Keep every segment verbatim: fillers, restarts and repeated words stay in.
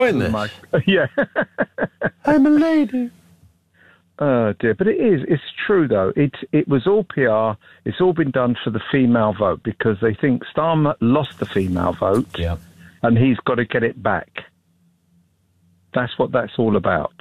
In this. My, yeah. I'm a lady. Oh dear, but it is. It's true though. It it was all P R. It's all been done for the female vote because they think Starmer lost the female vote, yeah, and he's got to get it back. That's what that's all about.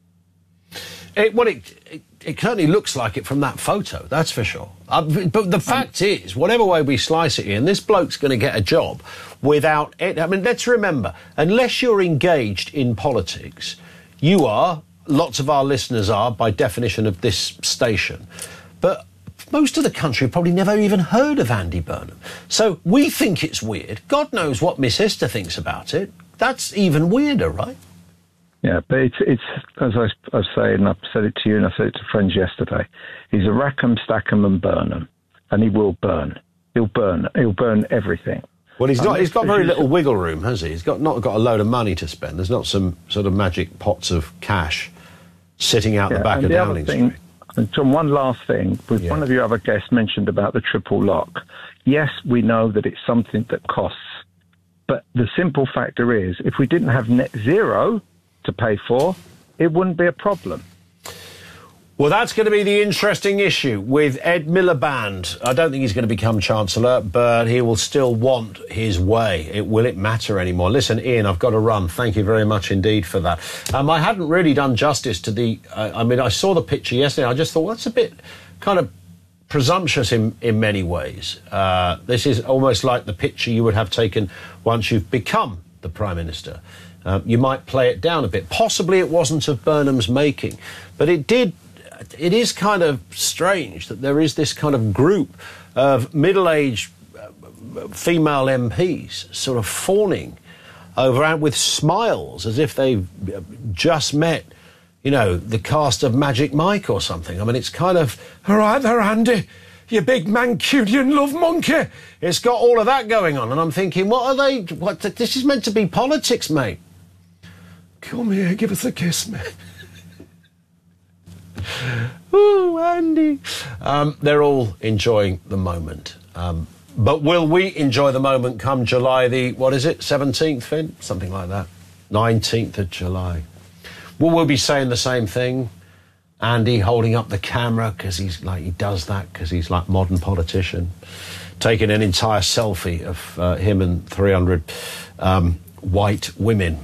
It, well, it, it it certainly looks like it from that photo. That's for sure. Uh, but the fact um, is, whatever way we slice it, Ian, this bloke's going to get a job without it. I mean, let's remember, unless you're engaged in politics, you are. Lots of our listeners are, by definition of this station. But most of the country have probably never even heard of Andy Burnham. So we think it's weird. God knows what Miss Esther thinks about it. That's even weirder, right? Yeah, but it's, it's as I, I was saying, I said it to you and I said it to friends yesterday, he's a Rackham, Stackham and Burnham, and he will burn. He'll burn. He'll burn everything. Well, he's not. He's got very little wiggle room, has he? He's got not got a load of money to spend. There's not some sort of magic pots of cash sitting out yeah, the back of the Downing thing, Street. And Tom, one last thing, with yeah. one of your other guests mentioned about the triple lock. Yes, we know that it's something that costs, but the simple factor is, if we didn't have net zero to pay for, it wouldn't be a problem. Well, that's going to be the interesting issue with Ed Miliband. I don't think he's going to become Chancellor, but he will still want his way. It, will it matter anymore? Listen, Ian, I've got to run. Thank you very much indeed for that. Um, I hadn't really done justice to the... Uh, I mean, I saw the picture yesterday. I just thought, well, that's a bit kind of presumptuous in, in many ways. Uh, this is almost like the picture you would have taken once you've become the Prime Minister. Uh, you might play it down a bit. Possibly it wasn't of Burnham's making, but it did... It is kind of strange that there is this kind of group of middle-aged female M Ps sort of fawning over and with smiles as if they've just met, you know, the cast of Magic Mike or something. I mean, it's kind of, all right there, Andy, you big Mancunian love monkey. It's got all of that going on. And I'm thinking, what are they, what, this is meant to be politics, mate. Come here, give us a kiss, mate. Ooh, Andy. Um, they're all enjoying the moment. Um, but will we enjoy the moment come July the, what is it, seventeenth, Finn? Something like that. nineteenth of July. Will we be saying the same thing? Andy holding up the camera because he's like, he does that because he's like modern politician. Taking an entire selfie of uh, him and three hundred um, white women.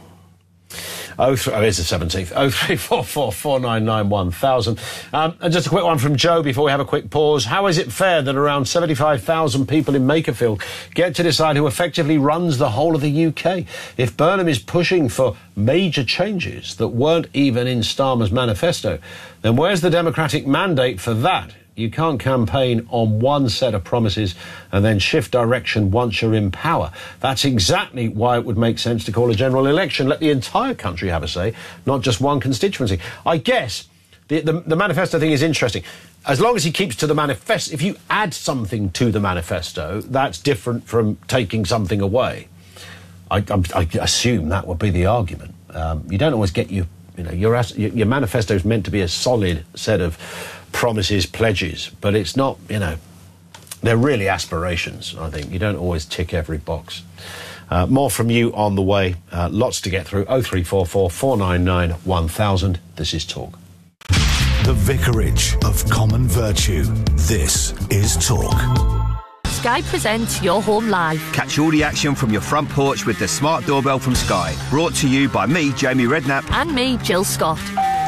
Oh, th- oh, it's the seventeenth. Oh, three four four, four nine nine, one thousand. Um, and just a quick one from Joe before we have a quick pause. How is it fair that around seventy-five thousand people in Makerfield get to decide who effectively runs the whole of the U K? If Burnham is pushing for major changes that weren't even in Starmer's manifesto, then where's the democratic mandate for that? You can't campaign on one set of promises and then shift direction once you're in power. That's exactly why it would make sense to call a general election. Let the entire country have a say, not just one constituency. I guess the, the, the manifesto thing is interesting. As long as he keeps to the manifesto, if you add something to the manifesto, that's different from taking something away. I, I, I assume that would be the argument. Um, you don't always get your, you know, your, your manifesto is meant to be a solid set of promises, pledges, but it's not, you know, they're really aspirations, I think. You don't always tick every box. Uh, more from you on the way. Uh, lots to get through. oh three four four, four nine nine, one thousand. This is Talk. The Vicarage of Common Virtue. This is Talk. Sky presents Your Home Live. Catch all the action from your front porch with the smart doorbell from Sky. Brought to you by me, Jamie Redknapp. And me, Jill Scott.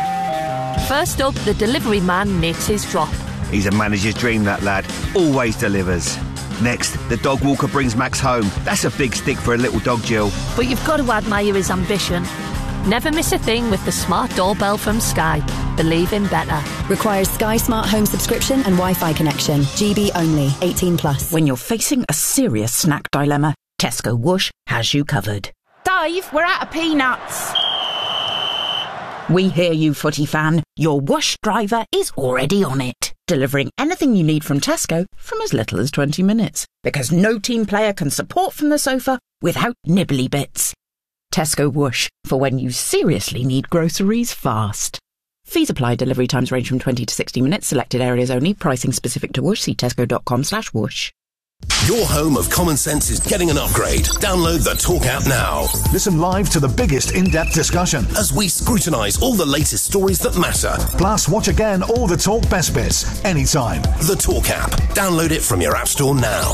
First up, the delivery man makes his drop. He's a manager's dream, that lad. Always delivers. Next, the dog walker brings Max home. That's a big stick for a little dog, Jill. But you've got to admire his ambition. Never miss a thing with the smart doorbell from Sky. Believe in better. Requires Sky Smart Home subscription and Wi-Fi connection. G B only. eighteen plus. When you're facing a serious snack dilemma, Tesco Whoosh has you covered. Dave, we're out of peanuts. We hear you, footy fan. Your Whoosh driver is already on it, delivering anything you need from Tesco from as little as twenty minutes. Because no team player can support from the sofa without nibbly bits. Tesco Whoosh, for when you seriously need groceries fast. Fees apply. Delivery times range from twenty to sixty minutes. Selected areas only. Pricing specific to Whoosh. See tesco.com slash whoosh. Your home of common sense is getting an upgrade. Download the Talk app now. Listen live to the biggest in-depth discussion as we scrutinise all the latest stories that matter. Plus, watch again all the Talk best bits anytime. The Talk app. Download it from your app store now.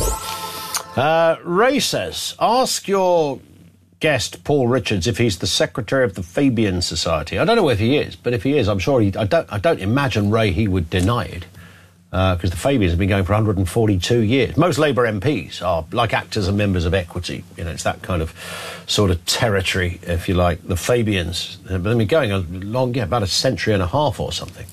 Uh, Ray says, ask your guest Paul Richards if he's the secretary of the Fabian Society. I don't know if he is, but if he is, I'm sure he. I don't. I don't imagine, Ray, he would deny it. Because uh, the Fabians have been going for one hundred forty-two years. Most Labour M Ps are like actors and members of Equity. You know, it's that kind of sort of territory, if you like. The Fabians, but they've been going a long, yeah, about a century and a half or something.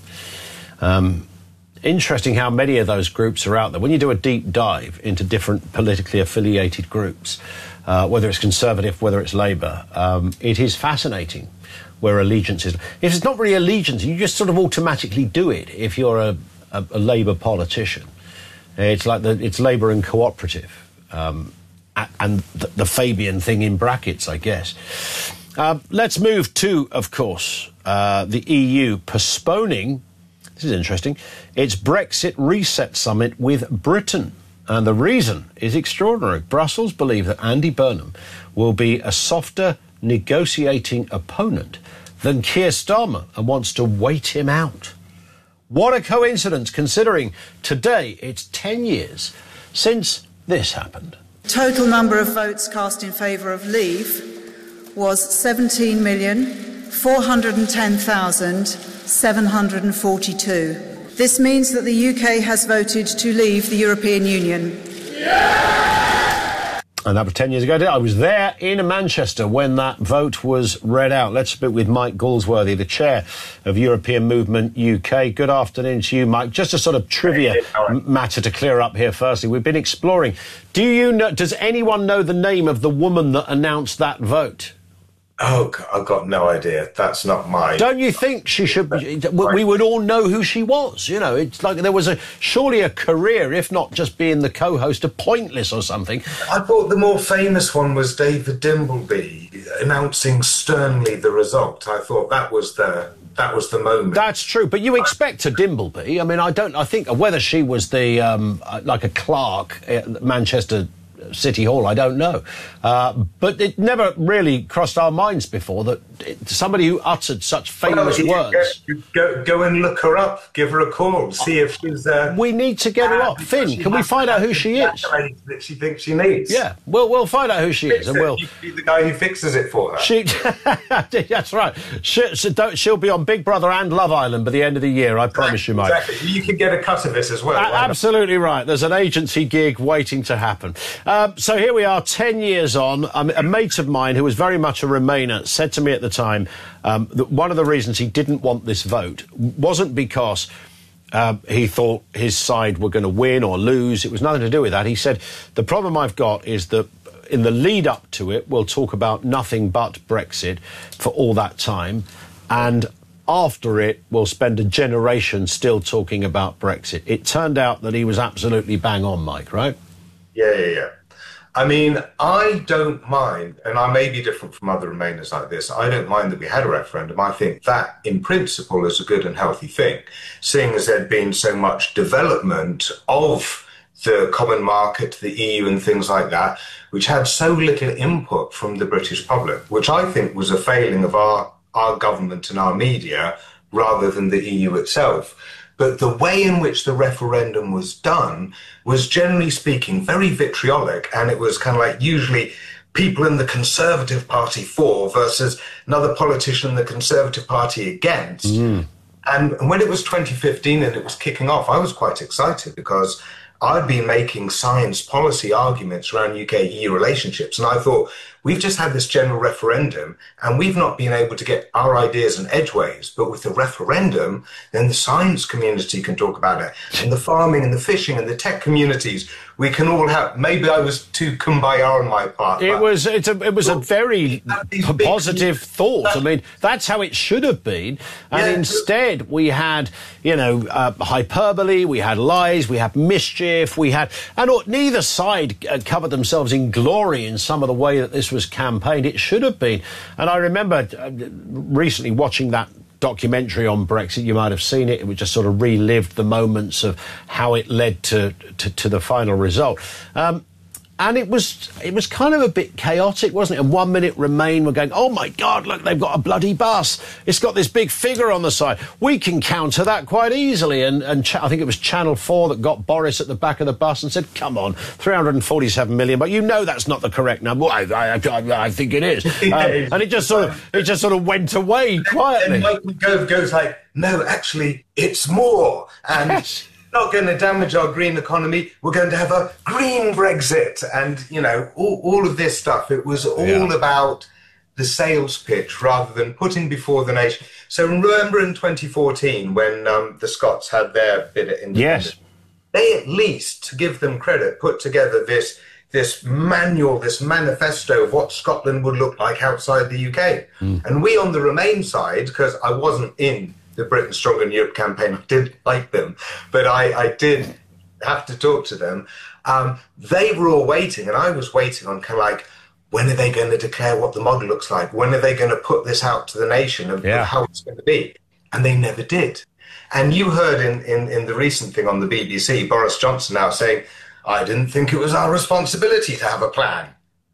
Um, interesting how many of those groups are out there. When you do a deep dive into different politically affiliated groups, uh, whether it's Conservative, whether it's Labour, um, it is fascinating where allegiance is. If it's not really allegiance, you just sort of automatically do it if you're a A, a Labour politician. It's like the, it's Labour and cooperative, um, and the, the Fabian thing in brackets, I guess. Uh, let's move to, of course, uh, the E U postponing, this is interesting, its Brexit reset summit with Britain. And the reason is extraordinary. Brussels believe that Andy Burnham will be a softer negotiating opponent than Keir Starmer and wants to wait him out. What a coincidence, considering today it's ten years since this happened. Total number of votes cast in favour of leave was seventeen million four hundred ten thousand seven hundred forty-two. This means that the U K has voted to leave the European Union. Yeah! And that was ten years ago. I was there in Manchester when that vote was read out. Let's speak with Mike Galsworthy, the chair of European Movement U K. Good afternoon to you, Mike. Just a sort of trivia matter to clear up here firstly. We've been exploring. Do you know, does anyone know the name of the woman that announced that vote? Oh, I've got no idea. That's not my... Don't you think she should... We would all know who she was, you know. It's like there was a surely a career, if not just being the co-host of Pointless or something. I thought the more famous one was David Dimbleby announcing sternly the result. I thought that was the... That was the moment. That's true, but you expect a Dimbleby. I mean, I don't... I think whether she was the, um, like a clerk at Manchester City Hall, I don't know. Uh, but it never really crossed our minds before that it, somebody who uttered such famous well, words... Go, go, go and look her up, give her a call, see if she's... Uh, we need to get her up. Finn, can we find out who she is? ...that she thinks she needs. Yeah, we'll, we'll find out who she Fix is. And it. we'll. You be the guy who fixes it for her. She, that's right. She, she don't, she'll be on Big Brother and Love Island by the end of the year, I promise you, Mike. Exactly. You can get a cut of this as well. A- absolutely right. There's an agency gig waiting to happen. Um, so here we are, ten years on. Um, a mate of mine who was very much a Remainer said to me at the time um, that one of the reasons he didn't want this vote wasn't because uh, he thought his side were going to win or lose. It was nothing to do with that. He said, the problem I've got is that in the lead up to it, we'll talk about nothing but Brexit for all that time. And after it, we'll spend a generation still talking about Brexit. It turned out that he was absolutely bang on, Mike, right? Yeah, yeah, yeah. I mean, I don't mind, and I may be different from other Remainers like this, I don't mind that we had a referendum. I think that, in principle, is a good and healthy thing, seeing as there'd been so much development of the common market, the E U and things like that, which had so little input from the British public, which I think was a failing of our, our government and our media rather than the E U itself. But the way in which the referendum was done was, generally speaking, very vitriolic, and it was kind of like usually people in the Conservative Party for versus another politician in the Conservative Party against. Mm. And when it was twenty fifteen and it was kicking off, I was quite excited because I'd been making science policy arguments around U K E U relationships, and I thought, we've just had this general referendum and we've not been able to get our ideas and edgeways. But with the referendum, then the science community can talk about it. And the farming and the fishing and the tech communities, we can all have... Maybe I was too kumbaya on my part. It was it's a, it was well, a very positive big, thought. That, I mean, that's how it should have been. And yeah, instead, we had, you know, uh, hyperbole, we had lies, we had mischief, we had... And neither side uh, covered themselves in glory in some of the way that this was campaigned. It should have been. And I remember uh, recently watching that documentary on Brexit. You might have seen it. It was just sort of relived the moments of how it led to to, to the final result. Um, And it was it was kind of a bit chaotic, wasn't it? And one minute Remain were going, oh, my God, look, they've got a bloody bus. It's got this big figure on the side. We can counter that quite easily. And, and Ch- I think it was Channel four that got Boris at the back of the bus and said, come on, three hundred forty-seven million, but you know that's not the correct number. I, I, I, I think it is. Um, and it just sort of it just sort of went away quietly. And Michael Gove goes like, no, actually, it's more. And... Yes. Not going to damage our green economy. We're going to have a green Brexit. And, you know, all, all of this stuff. It was all yeah. about the sales pitch rather than putting before the nation. So remember in twenty fourteen when um, the Scots had their bid at independence? Yes. They at least, to give them credit, put together this this manual, this manifesto of what Scotland would look like outside the U K. Mm. And we on the Remain side, because I wasn't in the Britain Stronger in Europe campaign, I didn't like them, but I, I did have to talk to them. Um, they were all waiting, and I was waiting on kind of like, when are they going to declare what the model looks like? When are they going to put this out to the nation of, yeah. of how it's going to be? And they never did. And you heard in, in, in the recent thing on the B B C, Boris Johnson now saying, I didn't think it was our responsibility to have a plan.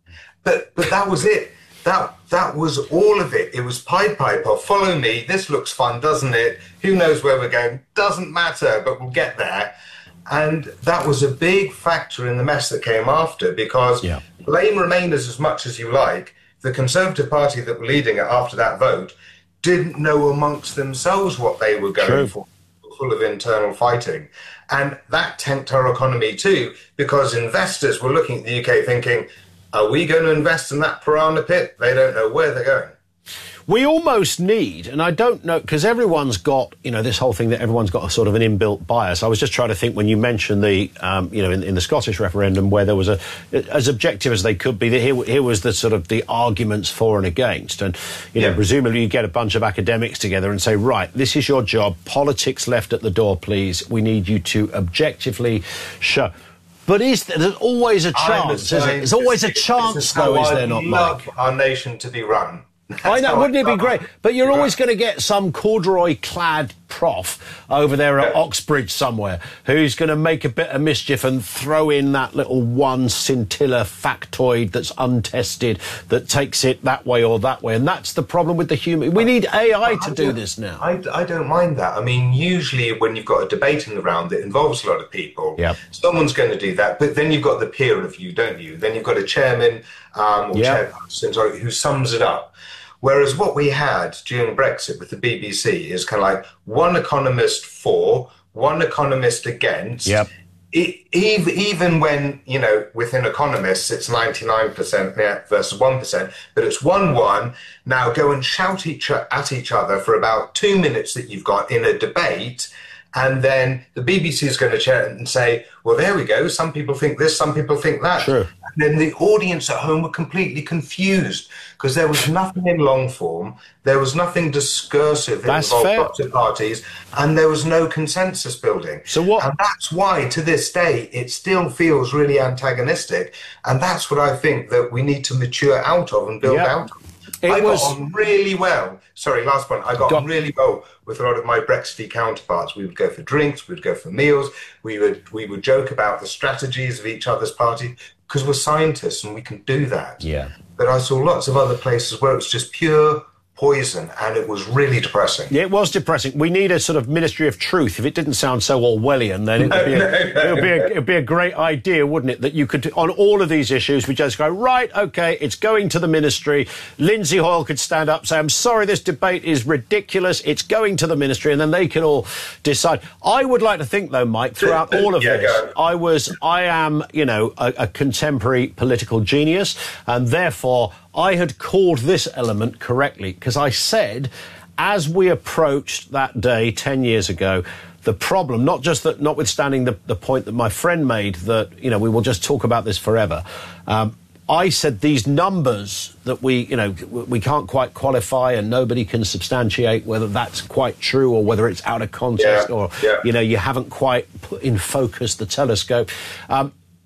But but that was it. That that was all of it. It was Pied Piper, follow me, this looks fun, doesn't it? Who knows where we're going? Doesn't matter, but we'll get there. And that was a big factor in the mess that came after, because yeah. blame Remainers as much as you like, the Conservative Party that were leading it after that vote didn't know amongst themselves what they were going True. for, full of internal fighting. And that tanked our economy too, because investors were looking at the U K thinking, are we going to invest in that piranha pit? They don't know where they're going. We almost need, and I don't know, because everyone's got, you know, this whole thing that everyone's got a sort of an inbuilt bias. I was just trying to think when you mentioned the, um, you know, in, in the Scottish referendum where there was a, as objective as they could be, here, here was the sort of the arguments for and against. And, you know, yeah. presumably you get a bunch of academics together and say, right, this is your job, politics left at the door, please. We need you to objectively show. But is there, there's always a chance, isn't it? There's always a chance, though, is there not, Mike? Our nation to be run. That's I know, wouldn't it be great? But you're always going to get some corduroy-clad prof over there at Oxbridge somewhere who's going to make a bit of mischief and throw in that little one scintilla factoid that's untested that takes it that way or that way. And that's the problem with the human. We need A I to do this now. I, I don't mind that. I mean, usually when you've got a debate in the round that involves a lot of people, yep. someone's going to do that. But then you've got the peer review, don't you? Then you've got a chairman um, or yep. chairperson sorry, who sums it up. Whereas what we had during Brexit with the B B C is kind of like one economist for, one economist against. Yep. It, even, even when, you know, within economists, it's ninety-nine percent versus one percent, but it's one one. Now go and shout each, at each other for about two minutes that you've got in a debate. And then the B B C is going to chair it and say, well, there we go. Some people think this, some people think that. Sure. And then the audience at home were completely confused because there was nothing in long form. There was nothing discursive that involved lots of parties, and there was no consensus building. So what? And that's why, to this day, it still feels really antagonistic. And that's what I think that we need to mature out of and build yep. out of. It I was... got on really well. Sorry, last one. I got, got on really well with a lot of my Brexity counterparts. We would go for drinks, we would go for meals, we would we would joke about the strategies of each other's party because we're scientists and we can do that. Yeah. But I saw lots of other places where it was just pure poison, and it was really depressing. Yeah, it was depressing. We need a sort of Ministry of Truth. If it didn't sound so Orwellian, then it would be, a, no, no, it would be, a, it would be a great idea, wouldn't it, that you could, on all of these issues, we just go, right, OK, it's going to the Ministry. Lindsay Hoyle could stand up, say, I'm sorry, this debate is ridiculous. It's going to the Ministry, and then they can all decide. I would like to think, though, Mike, throughout all of yeah, this, I was, I am, you know, a, a contemporary political genius, and therefore I had called this element correctly, because I said, as we approached that day ten years ago, the problem, not just that, notwithstanding the, the point that my friend made that, you know, we will just talk about this forever, um, I said these numbers that we, you know, we can't quite qualify and nobody can substantiate whether that's quite true or whether it's out of context yeah, or, yeah. you know, you haven't quite put in focus the telescope. Um,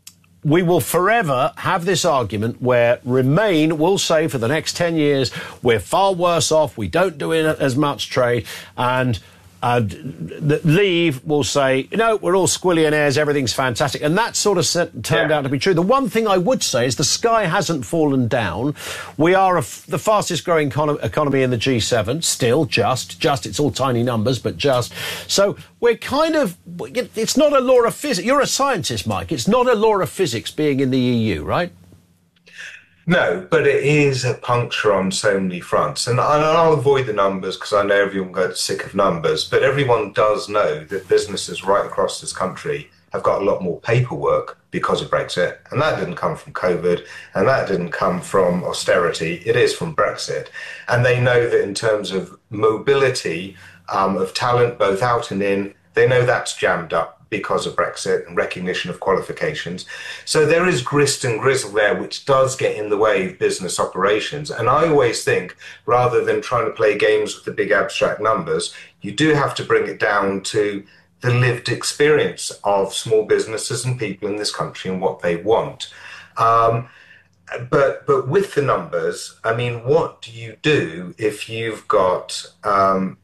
we will forever have this argument where Remain will say for the next ten years we're far worse off, we don't do as much trade, and uh, Leave will say, no, we're all squillionaires, everything's fantastic. And that sort of set, turned yeah. out to be true. The one thing I would say is the sky hasn't fallen down. We are a f the fastest growing econo economy in the G seven, still just, just, it's all tiny numbers, but just. So we're kind of, it's not a law of physics. You're a scientist, Mike. It's not a law of physics being in the E U, right? No, but it is a puncture on so many fronts. And I'll avoid the numbers because I know everyone gets sick of numbers, but everyone does know that businesses right across this country have got a lot more paperwork because of Brexit. And that didn't come from COVID, and that didn't come from austerity. It is from Brexit. And they know that in terms of mobility um, of talent, both out and in, they know that's jammed up because of Brexit and recognition of qualifications. So there is grist and grizzle there, which does get in the way of business operations. And I always think, rather than trying to play games with the big abstract numbers, you do have to bring it down to the lived experience of small businesses and people in this country and what they want. Um, but but with the numbers, I mean, what do you do if you've got um,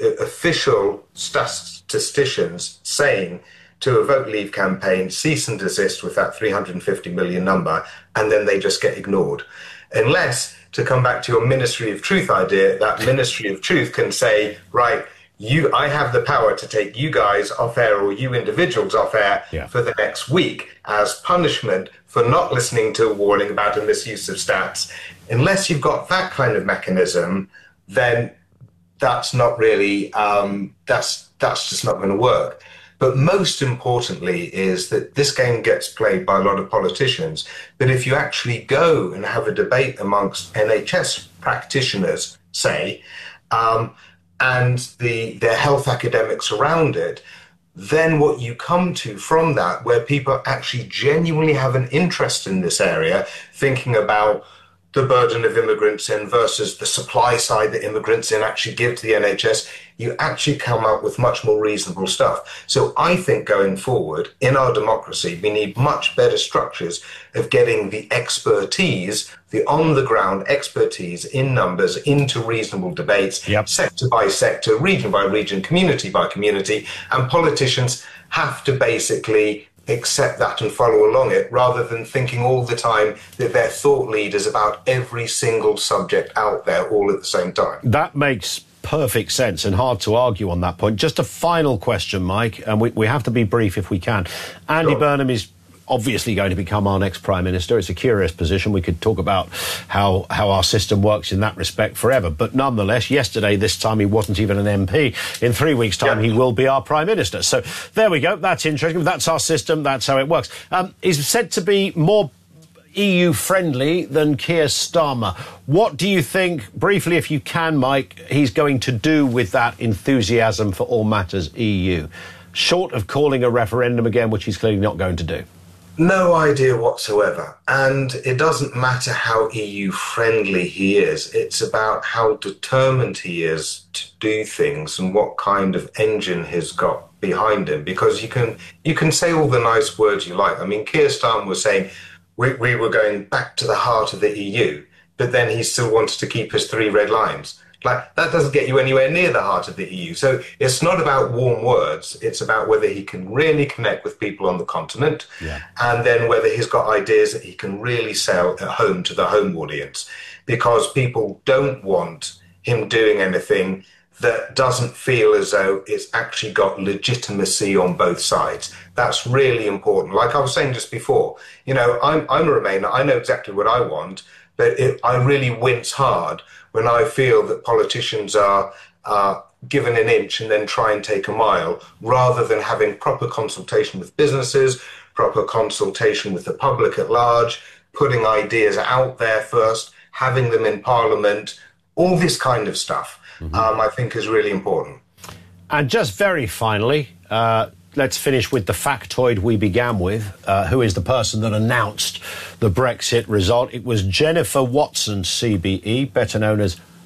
official statisticians saying to a Vote Leave campaign, cease and desist with that three hundred fifty million number, and then they just get ignored? Unless, to come back to your Ministry of Truth idea, that Ministry of Truth can say, right, you, I have the power to take you guys off air or you individuals off air yeah. for the next week as punishment for not listening to a warning about a misuse of stats. Unless you've got that kind of mechanism, then that's not really, um, that's, that's just not going to work. But most importantly is that this game gets played by a lot of politicians. But if you actually go and have a debate amongst N H S practitioners, say, um, and the, the health academics around it, then what you come to from that, where people actually genuinely have an interest in this area, thinking about the burden of immigrants in versus the supply side that immigrants in actually give to the N H S, you actually come up with much more reasonable stuff. So I think going forward in our democracy, we need much better structures of getting the expertise, the on-the-ground expertise in numbers into reasonable debates, yep. sector by sector, region by region, community by community, and politicians have to basically accept that and follow along it, rather than thinking all the time that they're thought leaders about every single subject out there all at the same time. That makes perfect sense and hard to argue on that point. Just a final question, Mike, and we, we have to be brief if we can. Andy sure. Burnham is obviously going to become our next Prime Minister. It's a curious position. We could talk about how, how our system works in that respect forever. But nonetheless, yesterday, this time, he wasn't even an M P. In three weeks' time, yeah. he will be our Prime Minister. So there we go. That's interesting. That's our system. That's how it works. Um, he's said to be more E U-friendly than Keir Starmer. What do you think, briefly if you can, Mike, he's going to do with that enthusiasm for all matters E U, short of calling a referendum again, which he's clearly not going to do? No idea whatsoever. And it doesn't matter how E U-friendly he is. It's about how determined he is to do things and what kind of engine he's got behind him. Because you can you can say all the nice words you like. I mean, Keir Starmer was saying we, we were going back to the heart of the E U, but then he still wanted to keep his three red lines. Like, that doesn't get you anywhere near the heart of the E U. So it's not about warm words. It's about whether he can really connect with people on the continent, yeah. and then whether he's got ideas that he can really sell at home to the home audience. Because people don't want him doing anything that doesn't feel as though it's actually got legitimacy on both sides. That's really important. Like I was saying just before, you know, I'm, I'm a Remainer. I know exactly what I want, but it, I really wince hard when I feel that politicians are uh, given an inch and then try and take a mile, rather than having proper consultation with businesses, proper consultation with the public at large, putting ideas out there first, having them in Parliament, all this kind of stuff, mm-hmm. um, I think is really important. And just very finally, uh, let's finish with the factoid we began with. Uh, who is the person that announced the Brexit result? It was Jennifer Watson, C B E, better known as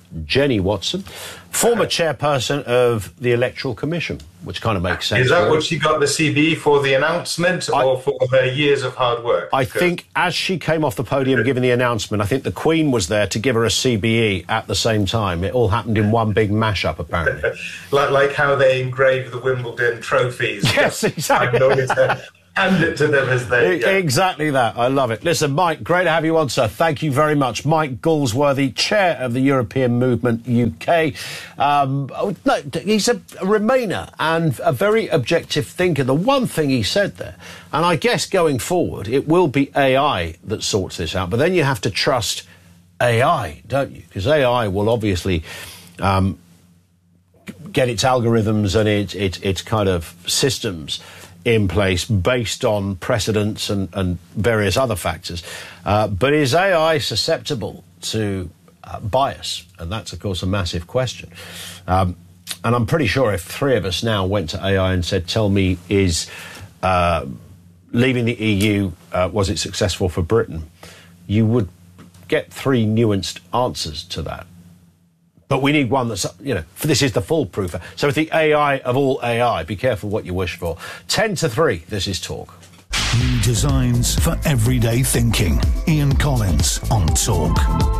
Jenny Watson, former chairperson of the Electoral Commission, which kind of makes sense. Is that really. what she got the C B E for, the announcement, I, or for her years of hard work? I think as she came off the podium giving the announcement, I think the Queen was there to give her a C B E at the same time. It all happened in one big mash-up, apparently. like, like how they engraved the Wimbledon trophies. Yes, exactly. Hand it to them as they go. Exactly that. I love it. Listen, Mike, great to have you on, sir. Thank you very much. Mike Galsworthy, chair of the European Movement U K. Um, no, he's a, a Remainer and a very objective thinker. The one thing he said there, and I guess going forward, it will be A I that sorts this out, but then you have to trust A I, don't you? Because A I will obviously um, get its algorithms and its, its, its kind of systems in place based on precedents and, and various other factors. Uh, but is A I susceptible to uh, bias? And that's, of course, a massive question. Um, and I'm pretty sure if three of us now went to A I and said, tell me, is uh, leaving the E U, uh, was it successful for Britain? You would get three nuanced answers to that. But we need one that's, you know, this is the foolproof. So it's the A I of all A I. Be careful what you wish for. ten to three, this is Talk. New designs for everyday thinking. Ian Collins on Talk.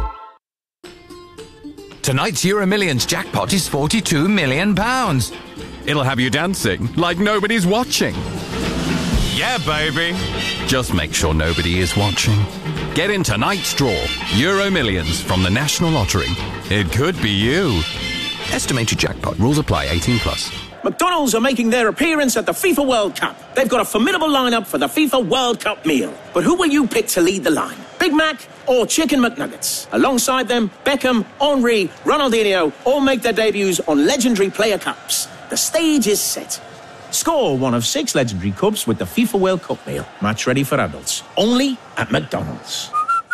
Tonight's Euro Millions jackpot is forty-two million pounds. It'll have you dancing like nobody's watching. Yeah, baby. Just make sure nobody is watching. Get in tonight's draw. Euro Millions from the National Lottery. It could be you. Estimated jackpot. Rules apply. eighteen plus. McDonald's are making their appearance at the FIFA World Cup. They've got a formidable lineup for the FIFA World Cup meal. But who will you pick to lead the line? Big Mac or Chicken McNuggets? Alongside them, Beckham, Henry, Ronaldinho all make their debuts on legendary player cups. The stage is set. Score one of six legendary cups with the FIFA World Cup meal. Match ready for adults. Only at McDonald's.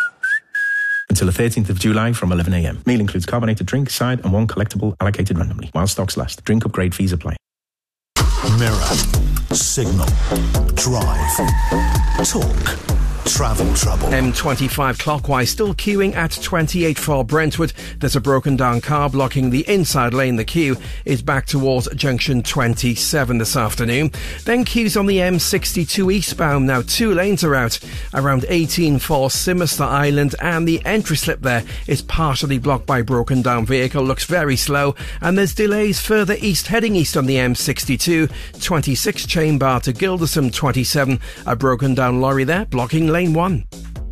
Until the thirteenth of July from eleven a.m. Meal includes carbonated drink, side and one collectible allocated randomly. While stocks last. Drink upgrade fees apply. Mirror, Signal, Drive, Talk. Travel trouble. M twenty-five clockwise, still queuing at twenty-eight for Brentwood. There's a broken down car blocking the inside lane. The queue is back towards junction twenty-seven this afternoon. Then queues on the M sixty-two eastbound. Now two lanes are out around eighteen for Simister Island, and the entry slip there is partially blocked by broken down vehicle. Looks very slow, and there's delays further east, heading east on the M sixty-two, twenty-six chain bar to Gilderson twenty-seven. A broken down lorry there blocking lane one.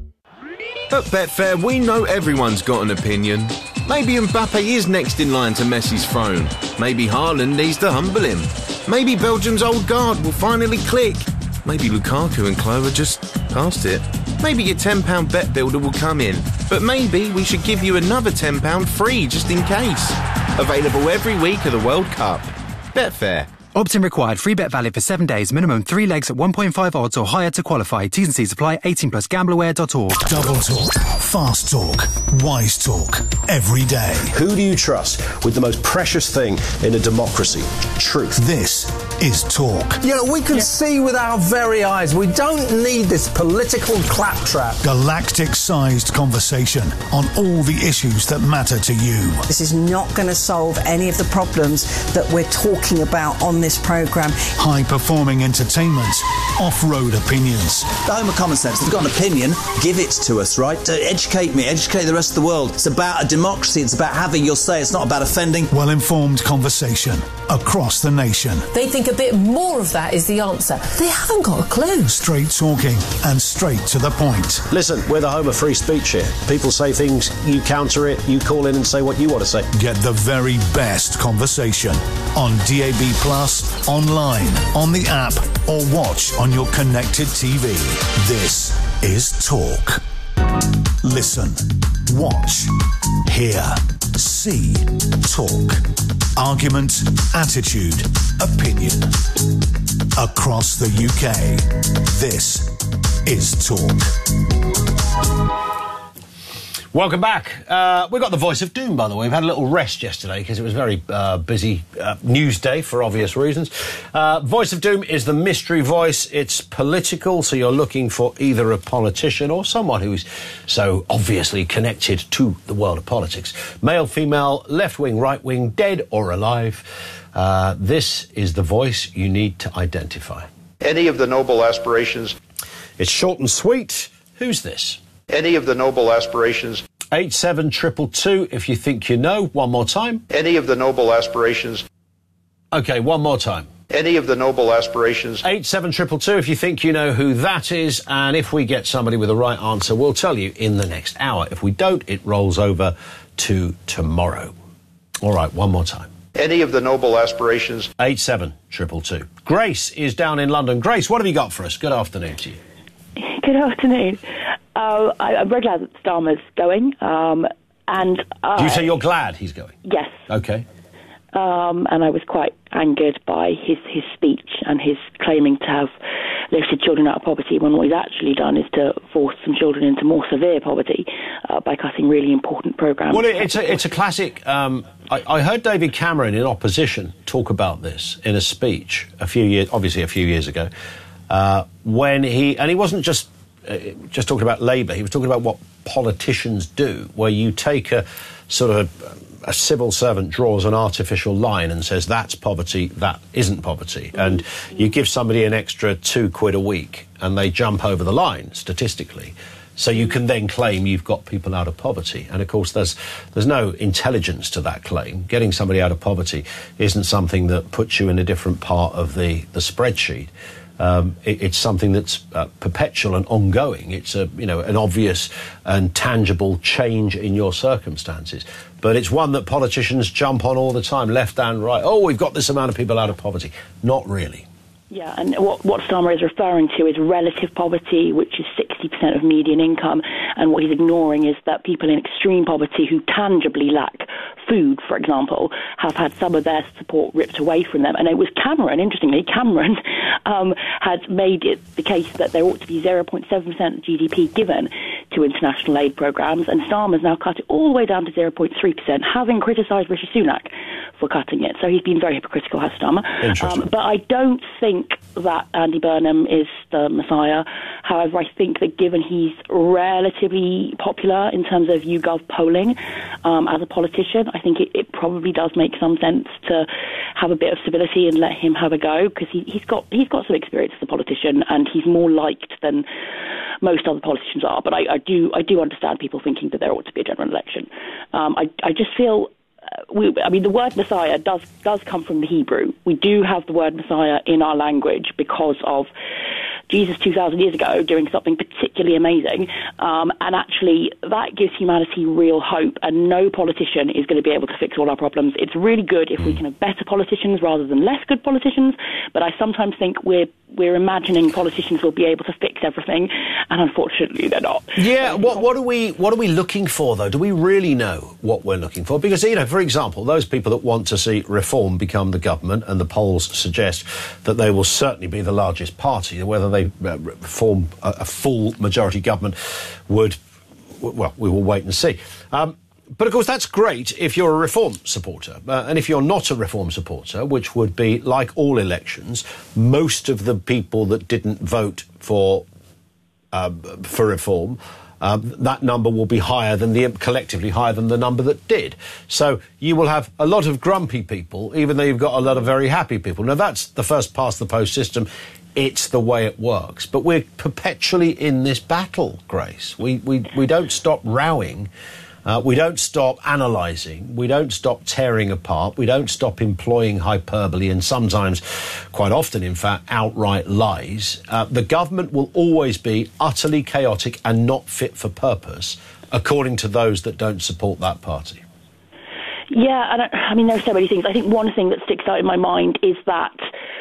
At Betfair, we know everyone's got an opinion. Maybe Mbappe is next in line to Messi's throne. Maybe Haaland needs to humble him. Maybe Belgium's old guard will finally click. Maybe Lukaku and Klo are just past it. Maybe your ten pound bet builder will come in. But maybe we should give you another ten pounds free just in case. Available every week of the World Cup. Betfair. Opt-in required. Free bet valid for seven days. Minimum three legs at one point five odds or higher to qualify. T's and C's apply. eighteen plus gambleware dot org. Double talk. Fast talk. Wise talk. Every day. Who do you trust with the most precious thing in a democracy? Truth. This is Talk. You know, we can yeah. see with our very eyes. We don't need this political claptrap. Galactic-sized conversation on all the issues that matter to you. This is not going to solve any of the problems that we're talking about on this programme. High-performing entertainment, off-road opinions. The home of common sense. If you've got an opinion, give it to us, right? To educate me, educate the rest of the world. It's about a democracy. It's about having your say. It's not about offending. Well-informed conversation across the nation. They think a bit more of that is the answer. They haven't got a clue. Straight talking and straight to the point. Listen, we're the home of free speech here. People say things, you counter it, you call in and say what you want to say. Get the very best conversation on D A B Plus, online, on the app, or watch on your connected T V. This is Talk. Listen, watch, hear, see, talk. Argument, attitude, opinion. Across the U K, this is Talk. Welcome back. Uh, we've got the Voice of Doom, by the way. We've had a little rest yesterday because it was a very uh, busy uh, news day for obvious reasons. Uh, Voice of Doom is the mystery voice. It's political, so you're looking for either a politician or someone who is so obviously connected to the world of politics. Male, female, left-wing, right-wing, dead or alive. Uh, this is the voice you need to identify. Any of the noble aspirations. It's short and sweet. Who's this? Any of the noble aspirations. eight seven two two two if you think you know. One more time. Any of the noble aspirations. OK, one more time. Any of the noble aspirations. eight seven two two two if you think you know who that is. And if we get somebody with the right answer, we'll tell you in the next hour. If we don't, it rolls over to tomorrow. All right, one more time. Any of the noble aspirations. eight seven two two two. Grace is down in London. Grace, what have you got for us? Good afternoon to you. Good afternoon. Uh, I, I'm very glad that Starmer's going. Um, and uh, Do you say you're glad he's going? Yes. OK. Um, and I was quite angered by his, his speech and his claiming to have lifted children out of poverty when what he's actually done is to force some children into more severe poverty uh, by cutting really important programmes. Well, it, it's, a, it's a classic. Um, I, I heard David Cameron in opposition talk about this in a speech a few years, obviously a few years ago, uh, when he, and he wasn't just uh, just talking about Labour, he was talking about what politicians do, where you take a sort of a, a civil servant draws an artificial line and says that's poverty, that isn't poverty, and you give somebody an extra two quid a week and they jump over the line statistically. So you can then claim you've got people out of poverty. And, of course, there's there's no intelligence to that claim. Getting somebody out of poverty isn't something that puts you in a different part of the, the spreadsheet. Um, it, it's something that's uh, perpetual and ongoing. It's a, you know, an obvious and tangible change in your circumstances. But it's one that politicians jump on all the time, left and right. Oh, we've got this amount of people out of poverty. Not really. Yeah, and what, what Starmer is referring to is relative poverty, which is sixty percent of median income. And what he's ignoring is that people in extreme poverty who tangibly lack food, for example, have had some of their support ripped away from them. And it was Cameron, interestingly, Cameron um, had made it the case that there ought to be zero point seven percent of G D P given to international aid programmes. And Starmer's now cut it all the way down to zero point three percent, having criticised Rishi Sunak for cutting it. So he's been very hypocritical, has Starmer. Um, but I don't think that Andy Burnham is the Messiah. However, I think that given he's relatively popular in terms of YouGov polling um, as a politician, I think it, it probably does make some sense to have a bit of civility and let him have a go, because he, he's got he's got some experience as a politician and he's more liked than most other politicians are. But I, I do I do understand people thinking that there ought to be a general election. Um, I, I just feel... We, I mean, the word Messiah does does come from the Hebrew. We do have the word Messiah in our language because of Jesus two thousand years ago doing something particularly amazing. Um, and actually, that gives humanity real hope. And no politician is going to be able to fix all our problems. It's really good if we can have better politicians rather than less good politicians. But I sometimes think we're we're imagining politicians will be able to fix everything, and unfortunately, they're not. Yeah. What what are we what are we looking for though? Do we really know what we're looking for? Because, you know, for example, those people that want to see Reform become the government, and the polls suggest that they will certainly be the largest party, whether they uh, form a, a full majority government would, well, we will wait and see. Um, But, of course, that's great if you're a Reform supporter. Uh, and if you're not a Reform supporter, which would be, like all elections, most of the people that didn't vote for uh, for Reform, um, that number will be higher than the, collectively higher than the number that did. So you will have a lot of grumpy people, even though you've got a lot of very happy people. Now, that's the first past the post system. It's the way it works. But we're perpetually in this battle, Grace. We, we, we don't stop rowing. Uh, we don't stop analysing, we don't stop tearing apart, we don't stop employing hyperbole and sometimes, quite often in fact, outright lies. Uh, the government will always be utterly chaotic and not fit for purpose, according to those that don't support that party. Yeah, and I, I mean, there's so many things. I think one thing that sticks out in my mind is that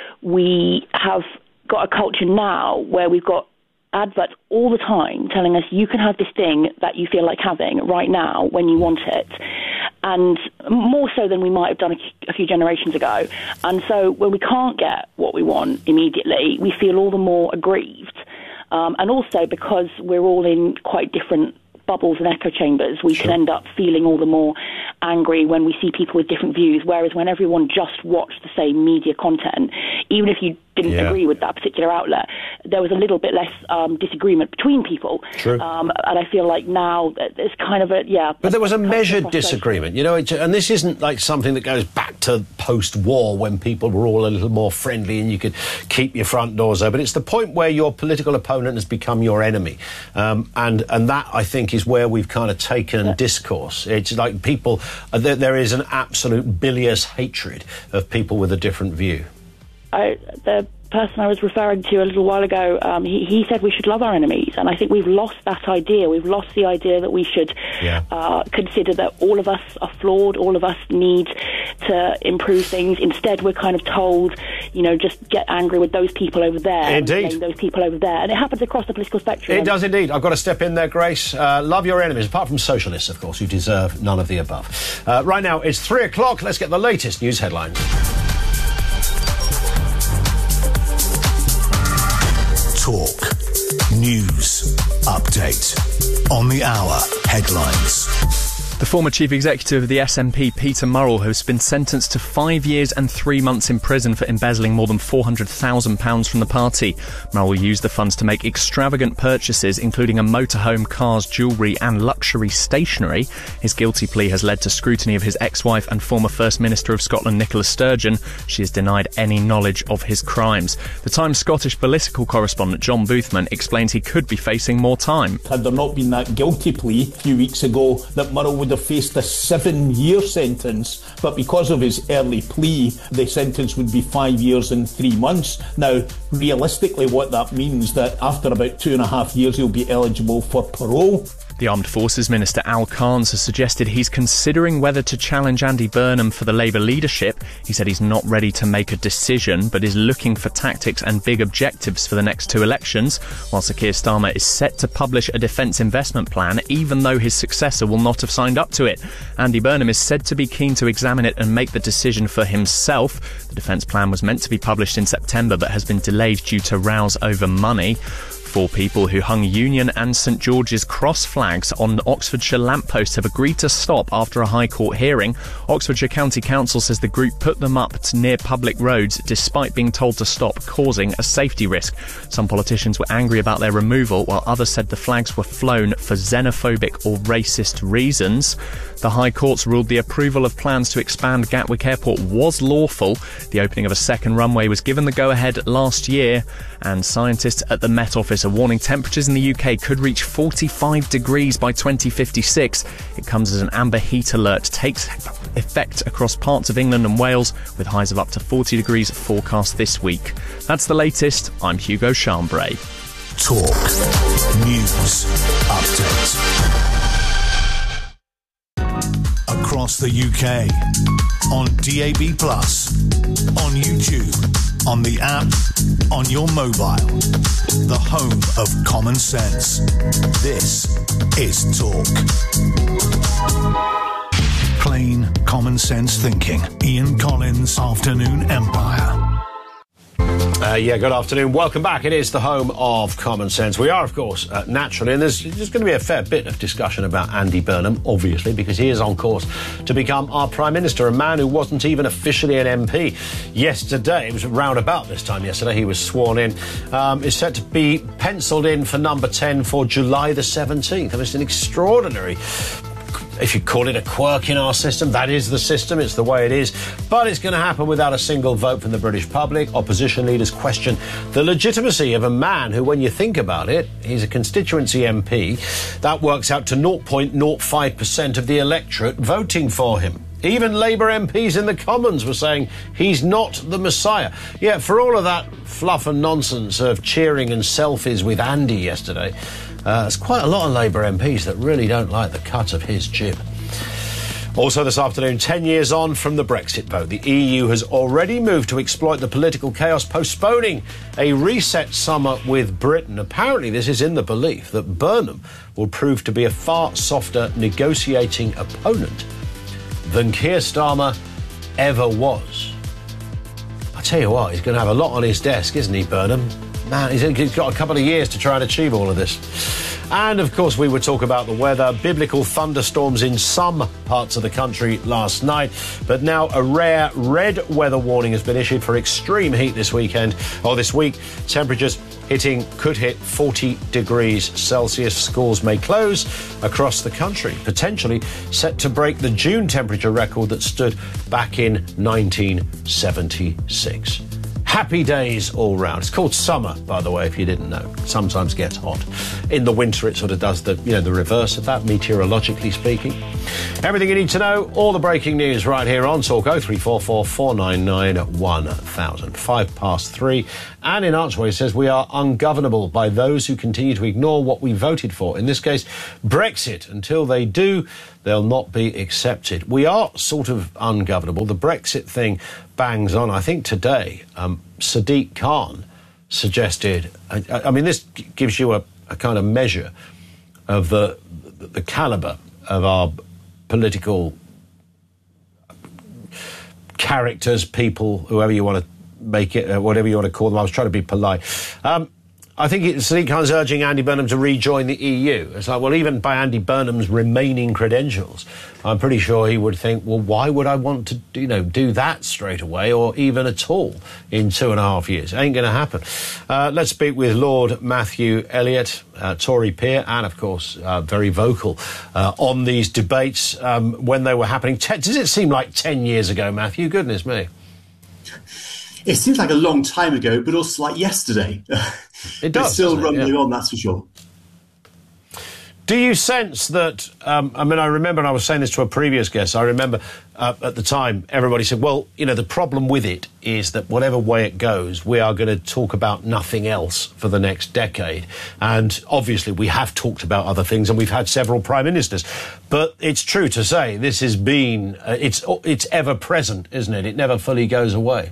we have got a culture now where we've got adverts all the time telling us you can have this thing that you feel like having right now when you want it, and more so than we might have done a, a few generations ago. And so when we can't get what we want immediately, we feel all the more aggrieved. Um, and also because we're all in quite different bubbles and echo chambers, we Sure. can end up feeling all the more angry when we see people with different views, whereas when everyone just watched the same media content, even if you didn't Yeah. agree with that particular outlet, there was a little bit less um, disagreement between people. True. Um, and I feel like now that there's kind of a, yeah. But there was a kind of measured frustration. disagreement, you know, it, and this isn't like something that goes back to post-war when people were all a little more friendly and you could keep your front doors open. It's the point where your political opponent has become your enemy. Um, and, and that, I think, is where we've kind of taken Yeah. discourse. It's like people, uh, there, there is an absolute bilious hatred of people with a different view. I, the person I was referring to a little while ago, um, he, he said we should love our enemies, and I think we've lost that idea. We've lost the idea that we should Yeah. uh, consider that all of us are flawed, all of us need to improve things. Instead, we're kind of told, you know, just get angry with those people over there. Indeed. And blame those people over there. And it happens across the political spectrum. It does indeed. I've got to step in there, Grace. Uh, love your enemies, apart from socialists, of course, who deserve none of the above. Uh, right now, it's three o'clock. Let's get the latest news headlines. Talk. News. Update. On the hour. Headlines. The former chief executive of the S N P, Peter Murrell, has been sentenced to five years and three months in prison for embezzling more than four hundred thousand pounds from the party. Murrell used the funds to make extravagant purchases, including a motorhome, cars, jewellery and luxury stationery. His guilty plea has led to scrutiny of his ex-wife and former First Minister of Scotland, Nicola Sturgeon. She has denied any knowledge of his crimes. The Times Scottish political correspondent John Boothman explains he could be facing more time. Had there not been that guilty plea a few weeks ago, that Murrell would have faced a seven-year sentence, but because of his early plea, the sentence would be five years and three months. Now, realistically, what that means that after about two and a half years, he'll be eligible for parole. The Armed Forces Minister Al Carnes has suggested he's considering whether to challenge Andy Burnham for the Labour leadership. He said he's not ready to make a decision, but is looking for tactics and big objectives for the next two elections, while Sir Keir Starmer is set to publish a defence investment plan, even though his successor will not have signed up to it. Andy Burnham is said to be keen to examine it and make the decision for himself. The defence plan was meant to be published in September, but has been delayed due to rows over money. Four people who hung Union and St George's Cross flags on Oxfordshire lampposts have agreed to stop after a High Court hearing. Oxfordshire County Council says the group put them up to near public roads despite being told to stop, causing a safety risk. Some politicians were angry about their removal, while others said the flags were flown for xenophobic or racist reasons. The High Court's ruled the approval of plans to expand Gatwick Airport was lawful. The opening of a second runway was given the go-ahead last year, and scientists at the Met Office are warning temperatures in the U K could reach forty-five degrees by twenty fifty-six. It comes as an amber heat alert takes effect across parts of England and Wales, with highs of up to forty degrees forecast this week. That's the latest. I'm Hugo Chambray. Talk. News. Update. Across the U K. On D A B plus. On YouTube. On the app. On your mobile. The home of common sense. This is Talk. Plain common sense thinking. Ian Collins, Afternoon Empire. Uh, yeah, good afternoon. Welcome back. It is the home of common sense. We are, of course, uh, naturally, and there's, there's going to be a fair bit of discussion about Andy Burnham, obviously, because he is on course to become our Prime Minister, a man who wasn't even officially an M P yesterday. It was around about this time yesterday he was sworn in. Um, is set to be penciled in for number ten for July the seventeenth. I mean, it's an extraordinary, if you call it a quirk in our system, that is the system, it's the way it is. But it's going to happen without a single vote from the British public. Opposition leaders question the legitimacy of a man who, when you think about it, he's a constituency M P. That works out to zero point zero five percent of the electorate voting for him. Even Labour M Ps in the Commons were saying he's not the Messiah. Yet for all of that fluff and nonsense of cheering and selfies with Andy yesterday, Uh, there's quite a lot of Labour M Ps that really don't like the cut of his jib. Also this afternoon, ten years on from the Brexit vote, the E U has already moved to exploit the political chaos, postponing a reset summer with Britain. Apparently this is in the belief that Burnham will prove to be a far softer negotiating opponent than Keir Starmer ever was. I tell you what, he's going to have a lot on his desk, isn't he, Burnham? man, he's got a couple of years to try and achieve all of this. And, of course, we would talk about the weather. Biblical thunderstorms in some parts of the country last night. But now a rare red weather warning has been issued for extreme heat this weekend, or this week. Temperatures hitting, could hit forty degrees Celsius. Schools may close across the country, potentially set to break the June temperature record that stood back in nineteen seventy-six. Happy days all round. It's called summer, by the way, if you didn't know. Sometimes gets hot. In the winter, it sort of does the, you know, the reverse of that, meteorologically speaking. Everything you need to know, all the breaking news right here on Talk. oh three four four, four nine nine, one thousand. Five past three. And in Archway says we are ungovernable by those who continue to ignore what we voted for. In this case, Brexit. Until they do, they'll not be accepted. We are sort of ungovernable. The Brexit thing bangs on. I think today, um, Sadiq Khan suggested, I, I mean, this g- gives you a, a kind of measure of the, the calibre of our political characters, people, whoever you want to make it, uh, whatever you want to call them. I was trying to be polite. Um, I think it, Sadiq Khan's urging Andy Burnham to rejoin the E U. It's like, well, even by Andy Burnham's remaining credentials, I'm pretty sure he would think, well, why would I want to, you know, do that straight away or even at all in two and a half years? Ain't going to happen. Uh, let's speak with Lord Matthew Elliott, uh, Tory peer, and, of course, uh, very vocal uh, on these debates um, when they were happening. Ten, does it seem like ten years ago, Matthew? Goodness me. It seems like a long time ago, but also like yesterday. It does. It's still rumbling yeah. on, that's for sure. Do you sense that, um, I mean, I remember, and I was saying this to a previous guest, I remember uh, at the time everybody said, well, you know, the problem with it is that whatever way it goes, we are going to talk about nothing else for the next decade. And obviously we have talked about other things and we've had several prime ministers. But it's true to say this has been, uh, it's, it's ever present, isn't it? It never fully goes away.